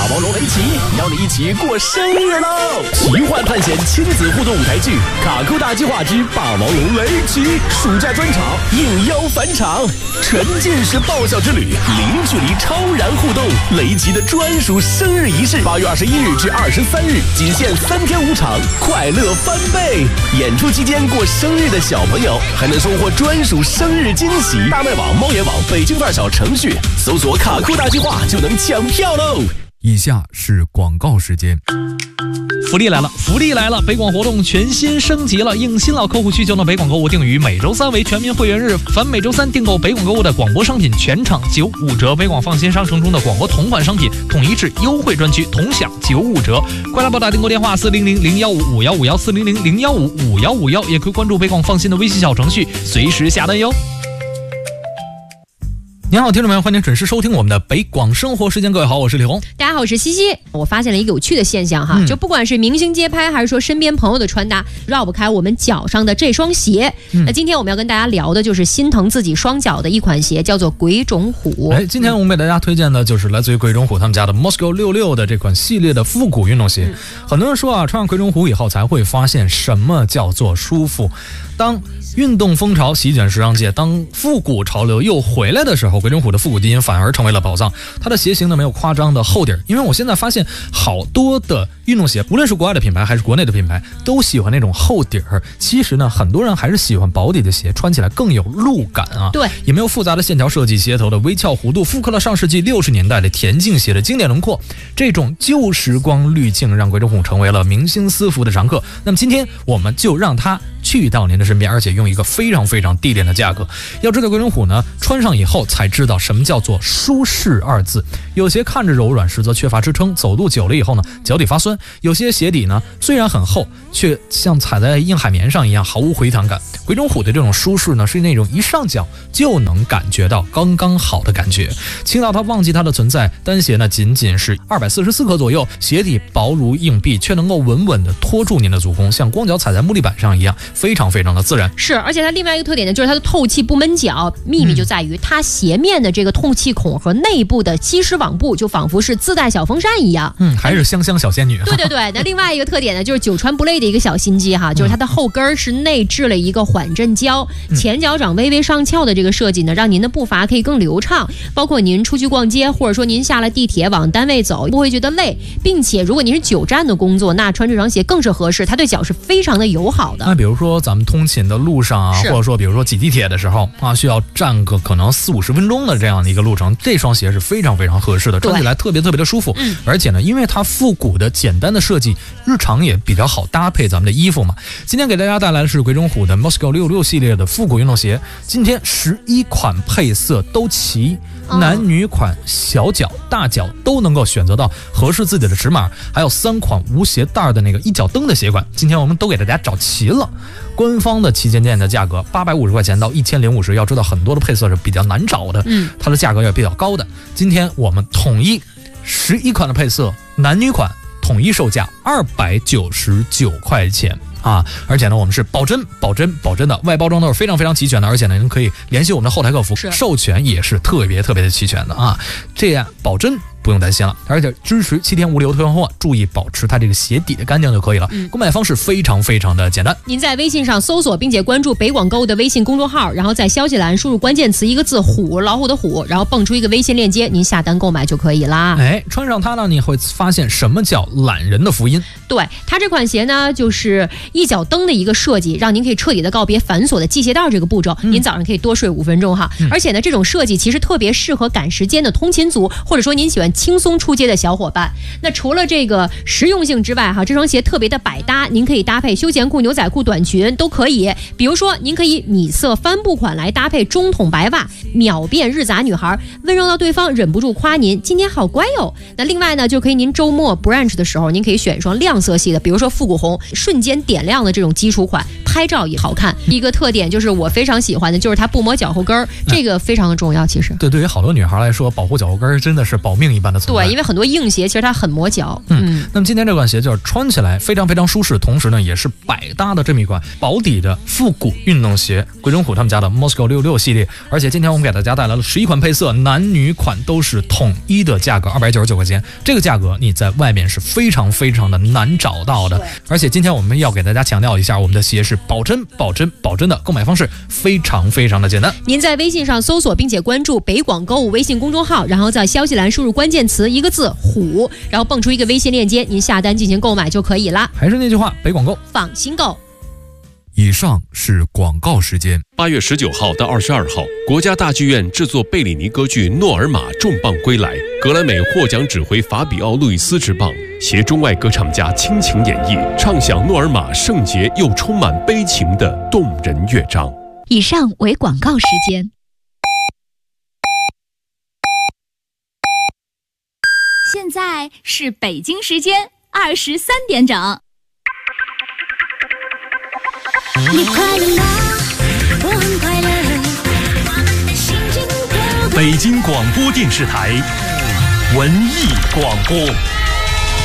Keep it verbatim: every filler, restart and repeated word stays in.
霸王龙雷奇邀你一起过生日喽！奇幻探险亲子互动舞台剧《卡酷大计划之霸王龙雷奇》暑假专场应邀返场，沉浸式爆笑之旅，零距离超燃互动，雷奇的专属生日仪式，八月二十一日至二十三日，仅限三天五场，快乐翻倍！演出期间过生日的小朋友还能收获专属生日惊喜。大麦网、猫眼网、北京范儿小程序搜索“卡酷大计划”就能抢票喽！ 以下是广告时间。 福利来了，福利来了！北广活动全新升级了，应新老客户需求呢，北广购物定于每周三为全民会员日，凡每周三订购北广购物的广播商品，全场九五折。北广放心商城中的广播同款商品，统一至优惠专区，同享九五折。快来拨打订购电话四零零零幺五五幺五幺四零零零幺五五幺五幺，也可以关注北广放心的微信小程序，随时下单哟。您好，听众朋友，欢迎准时收听我们的北广生活时间。各位好，我是李红。 大家好，我是西西。我发现了一个有趣的现象哈， 嗯、 就不管是明星街拍，还是说身边朋友的穿搭，绕不开我们脚上的这双鞋。嗯、那今天我们要跟大家聊的就是心疼自己双脚的一款鞋，叫做鬼冢虎。 哎，今天我们给大家推荐的就是来自于鬼冢虎他们家的 Moscow 六六的这款系列的复古运动鞋。嗯、很多人说啊，穿上鬼冢虎以后才会发现什么叫做舒服。当运动风潮席卷时尚界，当复古潮流又回来的时候，鬼冢虎的复古基因反而成为了宝藏。它的鞋型呢没有夸张的厚底儿，因为我现在发现好多的运动鞋，无论是国外的品牌还是国内的品牌，都喜欢那种厚底儿。其实呢，很多人还是喜欢薄底的鞋，穿起来更有路感啊。 对， 也没有复杂的线条设计，鞋头的微翘弧度复刻了上世纪六十年代的田径鞋的经典轮廓。这种旧时光滤镜让鬼冢虎成为了明星私服的常客。那么今天我们就让它去到您的身边，而且用一个非常非常低廉的价格。要知道鬼冢虎呢，穿上以后才知道什么叫做舒适二字。有些看着柔软，实则缺乏支撑，走路久了以后呢，脚底发酸。有些鞋底呢，虽然很厚，却像踩在硬海绵上一样毫无回弹感。鬼冢虎的这种舒适呢，是那种一上脚就能感觉到刚刚好的感觉，轻到他忘记它的存在。单鞋呢仅仅是二百四十四克左右，鞋底薄如硬币，却能够稳稳地托住您的足弓，像光脚踩在木地板上一样，非常非常的自然。 是，而且它另外一个特点呢，就是它的透气不闷脚。秘密就在于它鞋面的这个透气孔和内部的吸湿网布，就仿佛是自带小风扇一样。 嗯，还是香香小仙女。 对对对，那另外一个特点呢，就是久穿不累的一个小心机哈，就是它的后跟是内置了一个缓震胶，前脚掌微微上翘的这个设计呢，让您的步伐可以更流畅。包括您出去逛街，或者说您下了地铁往单位走，不会觉得累。并且如果您是久站的工作，那穿这双鞋更是合适，它对脚是非常的友好的。 那比如说咱们通勤的路上啊，或者说比如说挤地铁的时候啊，需要站个可能四五十分钟的这样的一个路程，这双鞋是非常非常合适的，穿起来特别特别的舒服。嗯，而且呢，因为它复古的简单的设计，日常也比较好搭配咱们的衣服嘛。今天给大家带来的是鬼冢虎的 Moscow 六六系列的复古运动鞋，今天十一款配色都齐，男女款、小脚、大脚都能够选择到合适自己的尺码，还有三款无鞋带的那个一脚蹬的鞋款，今天我们都给大家找齐了。官方的旗舰店的价格八百五十块钱到一千零五十，要知道很多的配色是比较难找的，嗯，它的价格也比较高的。今天我们统一十一款的配色，男女款统一售价二百九十九块钱。啊，而且呢，我们是保真、保真、保真的，外包装都是非常非常齐全的，而且呢，您可以联系我们的后台客服，授权也是特别特别的齐全的啊，这样保真不用担心了，而且支持七天无理由退换货，注意保持它这个鞋底的干净就可以了。嗯，购买方式非常非常的简单， 您在微信上搜索并且关注北广购物的微信公众号，然后在消息栏输入关键词一个字虎，老虎的虎，然后蹦出一个微信链接，您下单购买就可以啦。 哎，穿上它呢，你会发现什么叫懒人的福音。 对，它这款鞋呢，就是一脚蹬的一个设计，让您可以彻底的告别繁琐的系鞋带这个步骤，嗯、您早上可以多睡五分钟哈。嗯、而且呢，这种设计其实特别适合赶时间的通勤族，或者说您喜欢轻松出街的小伙伴。那除了这个实用性之外哈，这双鞋特别的百搭，您可以搭配休闲裤、牛仔裤、短裙都可以。比如说，您可以米色帆布款来搭配中筒白袜，秒变日杂女孩，温柔到对方忍不住夸您今天好乖哦。那另外呢，就可以您周末 brunch 的时候，您可以选一双亮色系的，比如说复古红，瞬间点亮的这种基础款，拍照也好看。一个特点就是我非常喜欢的，就是它不磨脚后跟儿，这个非常的重要。其实对， 对于好多女孩来说，保护脚后跟真的是保命一般的存在。 对，因为很多硬鞋其实它很磨脚。 嗯， 那么今天这款鞋就是穿起来非常非常舒适，同时呢也是百搭的这么一款薄底的复古运动鞋，贵州虎他们家的 Moscow 六六系列。而且今天我们给大家带来了十一款配色，男女款都是统一的价格，二百九十九块钱。这个价格你在外面是非常非常的难找到的。而且今天我们要给大家强调一下，我们的鞋是保真保真保真的，购买方式非常非常的简单。 您在微信上搜索并且关注北广购物微信公众号，然后在消息栏输入关键词一个字虎，然后蹦出一个微信链接，您下单进行购买就可以啦。 还是那句话，北广购放心购。 以上是广告时间。 八月十九号到二十二号，国家大剧院制作贝里尼歌剧《诺尔玛》重磅归来，格莱美获奖指挥法比奥·路易斯执棒，携中外歌唱家倾情演绎，唱响诺尔玛圣洁又充满悲情的动人乐章。 以上为广告时间。 现在是北京时间二十三点整。 你快乐吗？我很快乐。心情特别。 北京广播电视台文艺广播。